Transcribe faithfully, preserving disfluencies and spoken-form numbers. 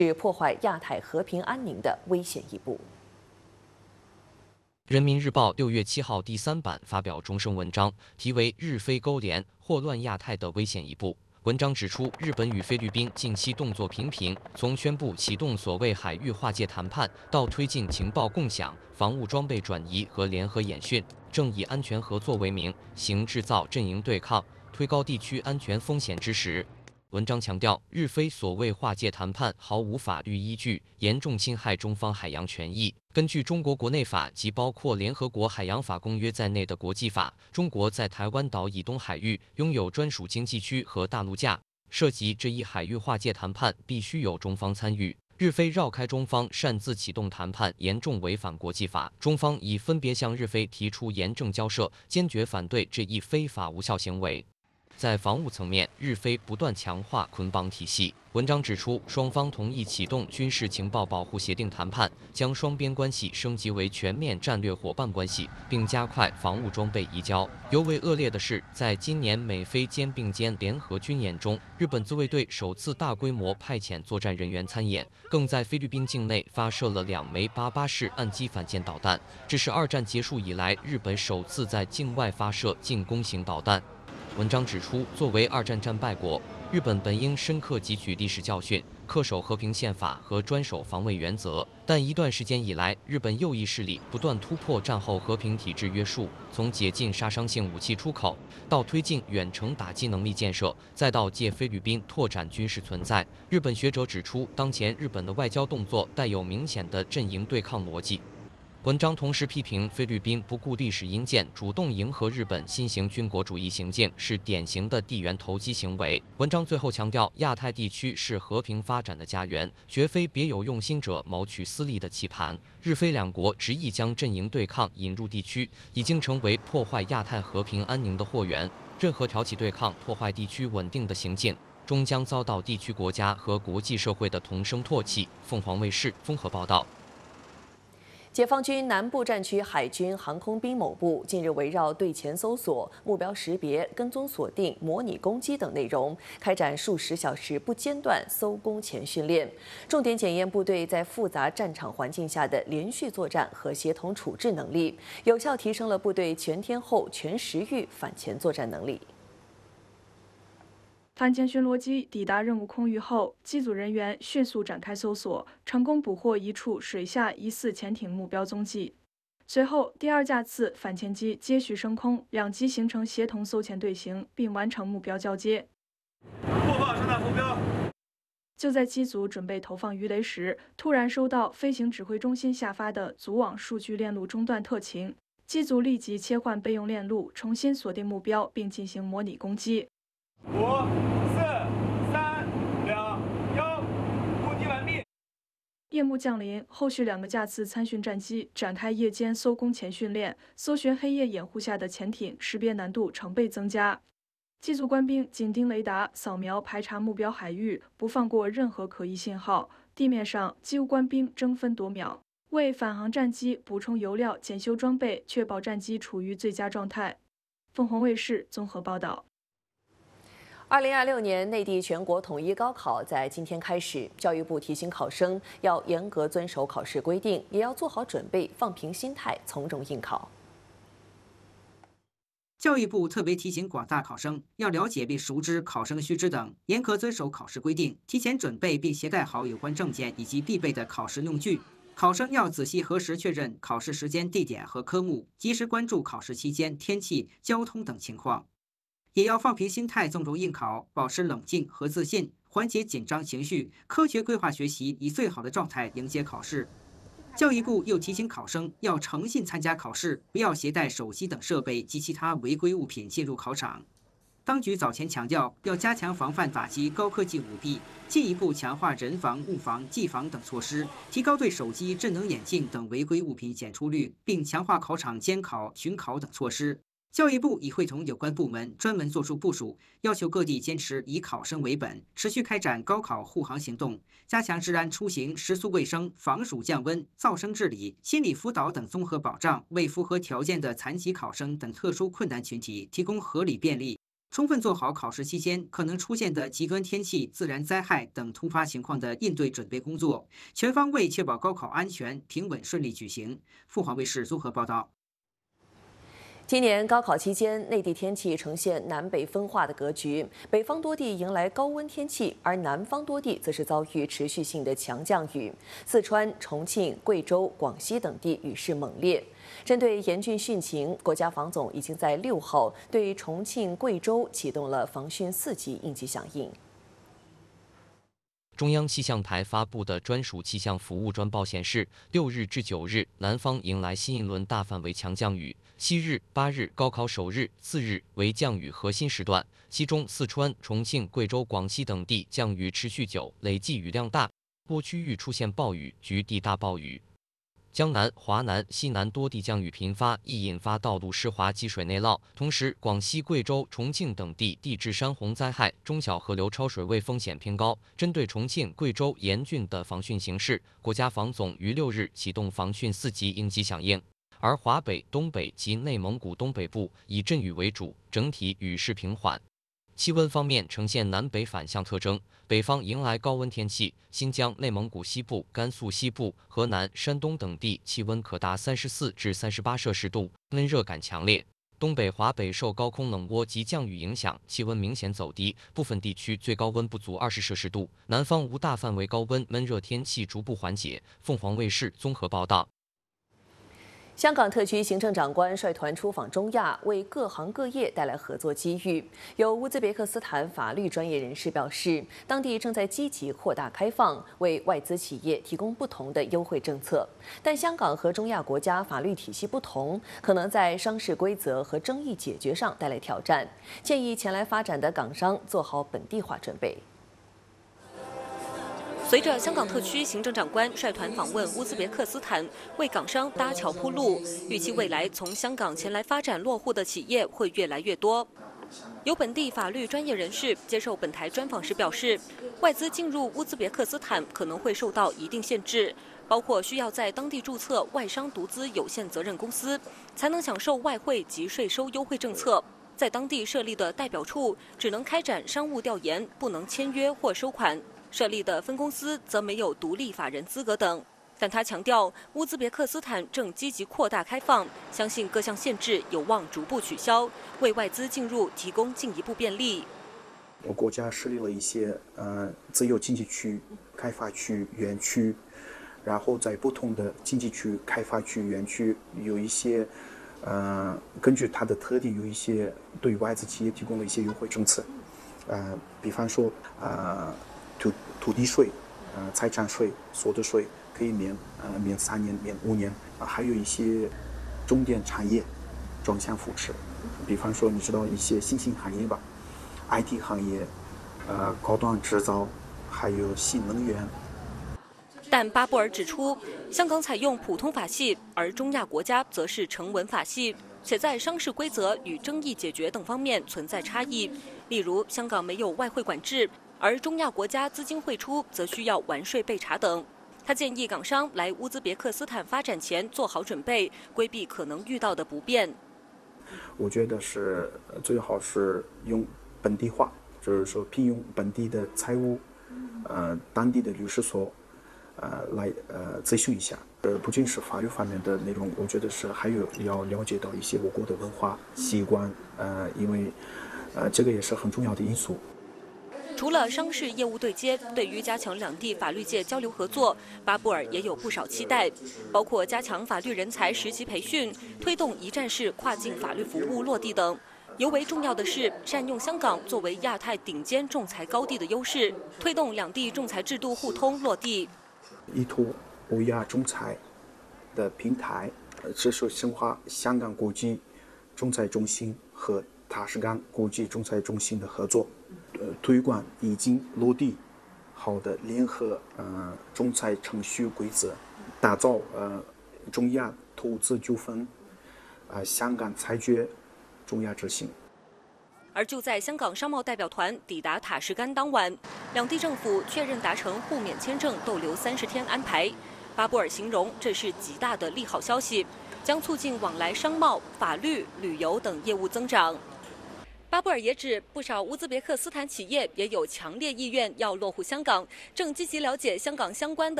是破坏亚太和平安宁的危险一步。 人民日报六月七号第三版发表终生文章，题为《日菲勾连，祸乱亚太的危险一步》。文章指出，日本与菲律宾近期动作频频，从宣布启动所谓海域划界谈判，到推进情报共享、防务装备转移和联合演训，正以安全合作为名，行制造阵营对抗、推高地区安全风险之实。文章强调，日菲所谓划界谈判毫无法律依据，严重侵害中方海洋权益。根据中国国内法及包括联合国海洋法公约在内的国际法，中国在台湾岛以东海域拥有专属经济区和大陆架，涉及这一海域划界谈判必须有中方参与。日菲绕开中方，擅自启动谈判，严重违反国际法。中方已分别向日菲提出严正交涉，坚决反对这一非法无效行为。在防务层面，日菲不断强化捆绑体系。文章指出，双方同意启动军事情报保护协定谈判，将双边关系升级为全面战略伙伴关系，并加快防务装备移交。尤为恶劣的是，在今年美菲肩并肩联合军演中，日本自卫队首次大规模派遣作战人员参演，更在菲律宾境内发射了两枚八八式岸基反舰导弹，这是二战结束以来日本首次在境外发射进攻型导弹。文章指出，作为二战战败国，日本本应深刻汲取历史教训，恪守和平宪法和专守防卫原则。但一段时间以来，日本右翼势力不断突破战后和平体制约束，从解禁杀伤性武器出口，到推进远程打击能力建设，再到借菲律宾拓展军事存在。日本学者指出，当前日本的外交动作带有明显的阵营对抗逻辑。文章同时批评菲律宾不顾历史因鉴，主动迎合日本新型军国主义行径，是典型的地缘投机行为。文章最后强调，亚太地区是和平发展的家园，绝非别有用心者谋取私利的棋盘。日菲两国执意将阵营对抗引入地区，已经成为破坏亚太和平安宁的祸源。任何挑起对抗、破坏地区稳定的行径，终将遭到地区国家和国际社会的同声唾弃。凤凰卫视综合报道。 解放军南部战区海军航空兵某部近日围绕对前搜索、目标识别、跟踪锁定、模拟攻击等内容，开展数十小时不间断搜攻前训练，重点检验部队在复杂战场环境下的连续作战和协同处置能力，有效提升了部队全天候、全时域反潜作战能力。 反潜巡逻机抵达任务空域后，机组人员迅速展开搜索，成功捕获一处水下疑似潜艇目标踪迹。随后，第二架次反潜机接续升空，两机形成协同搜潜队形，并完成目标交接。 播报上弹目标。 就在机组准备投放鱼雷时，突然收到飞行指挥中心下发的组网数据链路中断特情，机组立即切换备用链路，重新锁定目标，并进行模拟攻击。 五、四、三、两、一，攻击完毕。 夜幕降临，后续两个架次参训战机展开夜间搜攻前训练，搜寻黑夜掩护下的潜艇，识别难度成倍增加。机组官兵紧盯雷达，扫描排查目标海域，不放过任何可疑信号。地面上，机务官兵争分夺秒，为返航战机补充油料、检修装备，确保战机处于最佳状态。凤凰卫视综合报道。 二零二六年内地全国统一高考在今天开始，教育部提醒考生要严格遵守考试规定，也要做好准备，放平心态，从容应考。 教育部特别提醒广大考生要了解并熟知考生须知等，严格遵守考试规定，提前准备并携带好有关证件以及必备的考试用具。考生要仔细核实确认考试时间、地点和科目，及时关注考试期间天气、交通等情况。也要放平心态，纵容应考，保持冷静和自信，缓解紧张情绪，科学规划学习，以最好的状态迎接考试。教育部又提醒考生要诚信参加考试，不要携带手机等设备及其他违规物品进入考场。当局早前强调，要加强防范打击高科技舞弊，进一步强化人防、物防、技防等措施，提高对手机、智能眼镜等违规物品检出率，并强化考场监考、巡考等措施。教育部已会同有关部门专门作出部署，要求各地坚持以考生为本，持续开展高考护航行动，加强治安出行、食宿卫生、防暑降温、噪声治理、心理辅导等综合保障，为符合条件的残疾考生等特殊困难群体提供合理便利。 充分做好考试期间可能出现的极端天气、自然灾害等突发情况的应对准备工作，全方位确保高考安全、平稳顺利举行。凤凰卫视综合报道。 今年高考期间，内地天气呈现南北分化的格局，北方多地迎来高温天气，而南方多地则是遭遇持续性的强降雨。四川、重庆、贵州、广西等地雨势猛烈。针对严峻汛情，国家防总已经在六号对重庆、贵州启动了防汛四级应急响应。 中央气象台发布的专属气象服务专报显示，六日至九日，南方迎来新一轮大范围强降雨。七日、八日高考首日、次日为降雨核心时段，其中四川、重庆、贵州、广西等地降雨持续久，累计雨量大，多区域出现暴雨、局地大暴雨。江南、华南、西南多地降雨频发，易引发道路湿滑积水内涝。同时，广西、贵州、重庆等地地质山洪灾害、中小河流超水位风险偏高。针对重庆、贵州严峻的防汛形势，国家防总于六日启动防汛四级应急响应。而华北、东北及内蒙古东北部以阵雨为主，整体雨势平缓。气温方面呈现南北反向特征，北方迎来高温天气，新疆、内蒙古西部、甘肃西部、河南、山东等地气温可达三十四至三十八摄氏度，温热感强烈。东北、华北受高空冷涡及降雨影响，气温明显走低，部分地区最高温不足二十摄氏度。南方无大范围高温，闷热天气逐步缓解。凤凰卫视综合报道。 香港特区行政长官率团出访中亚，为各行各业带来合作机遇。有乌兹别克斯坦法律专业人士表示，当地正在积极扩大开放，为外资企业提供不同的优惠政策。但香港和中亚国家法律体系不同，可能在商事规则和争议解决上带来挑战。建议前来发展的港商做好本地化准备。 随着香港特区行政长官率团访问乌兹别克斯坦，为港商搭桥铺路，预期未来从香港前来发展落户的企业会越来越多。有本地法律专业人士接受本台专访时表示，外资进入乌兹别克斯坦可能会受到一定限制，包括需要在当地注册外商独资有限责任公司，才能享受外汇及税收优惠政策。在当地设立的代表处只能开展商务调研，不能签约或收款。设立的分公司则没有独立法人资格等，但他强调，乌兹别克斯坦正积极扩大开放，相信各项限制有望逐步取消，为外资进入提供进一步便利。 我国家设立了一些呃自由经济区、开发区、园区，然后在不同的经济区、开发区、园区有一些呃根据它的特点有一些对外资企业提供了一些优惠政策，呃，比方说呃。土土地税、呃财产税、所得税可以免呃免三年、免五年，啊，还有一些重点产业专项扶持，比方说你知道一些新兴行业吧 ，I T 行业，呃高端制造，还有新能源。 但巴布尔指出，香港采用普通法系，而中亚国家则是成文法系，且在商事规则与争议解决等方面存在差异。例如，香港没有外汇管制。而中亚国家资金汇出则需要完税备查等。他建议港商来乌兹别克斯坦发展前做好准备，规避可能遇到的不便。 我觉得是最好是用本地化，就是说聘用本地的财务，呃，当地的律师所，呃，来呃咨询一下。呃，不仅是法律方面的内容，我觉得是还有要了解到一些我国的文化习惯，呃，因为呃这个也是很重要的因素。 除了商事业务对接，对于加强两地法律界交流合作，巴布尔也有不少期待，包括加强法律人才实习培训，推动一站式跨境法律服务落地等。尤为重要的是，善用香港作为亚太顶尖仲裁高地的优势，推动两地仲裁制度互通落地。 依托欧亚仲裁的平台，持续深化香港国际仲裁中心和塔什干国际仲裁中心的合作。呃，推广已经落地好的联合呃仲裁程序规则，打造呃中亚投资纠纷啊、呃、香港裁决中亚执行。 而就在香港商贸代表团抵达塔什干当晚，两地政府确认达成互免签证逗留三十天安排。巴布尔形容这是极大的利好消息，将促进往来商贸、法律、旅游等业务增长。 巴布尔也指，不少乌兹别克斯坦企业也有强烈意愿要落户香港，正积极了解香港相关的